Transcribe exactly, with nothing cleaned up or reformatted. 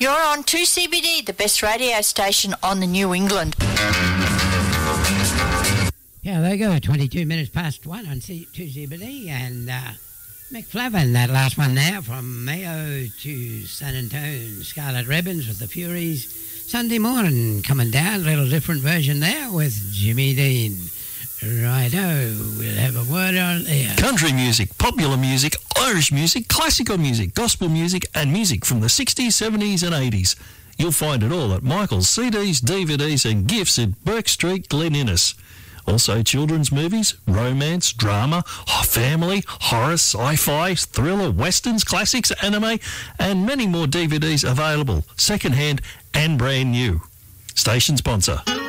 You're on two C B D, the best radio station on the New England. Yeah, there you go, twenty-two minutes past one on two C B D, and uh, McFlavin, that last one now, from Mayo to San Antonio, Scarlet Ribbons with the Furies. Sunday morning coming down, a little different version there with Jimmy Dean. Righto, we'll have a word on there. Country music, popular music, Irish music, classical music, gospel music and music from the sixties, seventies and eighties. You'll find it all at Michael's C Ds, D V Ds and gifts at Burke Street, Glen Innes. Also children's movies, romance, drama, family, horror, sci-fi, thriller, westerns, classics, anime and many more D V Ds available, second-hand and brand new. Station sponsor.